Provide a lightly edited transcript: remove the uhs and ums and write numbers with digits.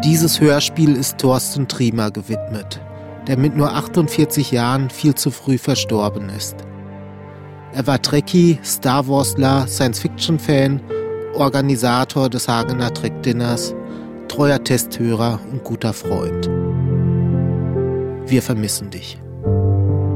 Dieses Hörspiel ist Thorsten Triemer gewidmet, der mit nur 48 Jahren viel zu früh verstorben ist. Er war Trekkie, Star Warsler, Science-Fiction-Fan, Organisator des Hagener Trek-Dinners, treuer Testhörer und guter Freund. Wir vermissen dich.